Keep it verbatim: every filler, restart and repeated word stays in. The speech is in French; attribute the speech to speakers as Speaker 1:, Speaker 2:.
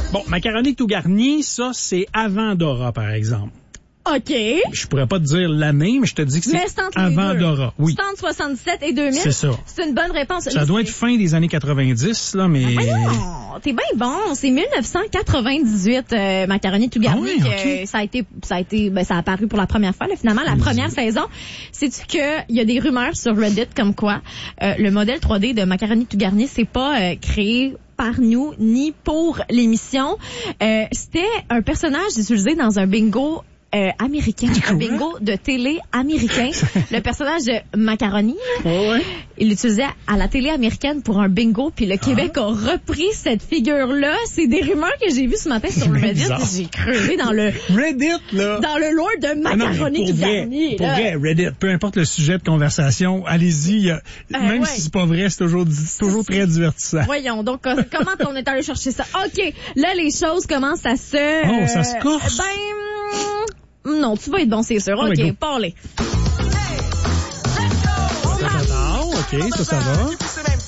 Speaker 1: Bon, macaroni tout garni, ça, c'est avant Dora, par exemple.
Speaker 2: OK.
Speaker 1: Je pourrais pas te dire l'année, mais je te dis que c'est, c'est avant Dora. Oui.
Speaker 2: C'est entre soixante-dix-sept et deux mille.
Speaker 1: C'est ça.
Speaker 2: C'est une bonne réponse.
Speaker 1: Ça doit être fin des années quatre-vingt-dix, là, mais...
Speaker 2: Ah, voyons, t'es bien bon. C'est dix-neuf cent quatre-vingt-dix-huit, euh, macaroni tout garni.
Speaker 1: Ah oui, okay.
Speaker 2: euh, ça a été, ça a été, ben, ça a apparu pour la première fois, là, finalement, la première mmh. saison. Sais-tu que il y a des rumeurs sur Reddit comme quoi, euh, le modèle trois D de macaroni tout garni, c'est pas euh, créé par nous, ni pour l'émission. Euh, c'était un personnage utilisé dans un bingo Euh, américain, un bingo de télé américain. Le personnage de Macaroni,
Speaker 1: oh ouais.
Speaker 2: il l'utilisait à la télé américaine pour un bingo, puis le Québec ah. a repris cette figure-là. C'est des rumeurs que j'ai vues ce matin sur le Reddit. J'ai crevé dans le
Speaker 1: Reddit, là.
Speaker 2: Dans le lore de Macaroni tout garni.
Speaker 1: Pour vrai, Reddit, peu importe le sujet de conversation, allez-y. Euh, même ouais. si c'est pas vrai, c'est toujours, c'est toujours très divertissant.
Speaker 2: Voyons, donc comment on est allé chercher ça? OK, là, les choses commencent à se...
Speaker 1: Oh, ça se corse.
Speaker 2: Ben... Non, tu vas être bon, c'est sûr.
Speaker 1: Oh,
Speaker 2: OK, parlez.
Speaker 1: OK, ça, ça va.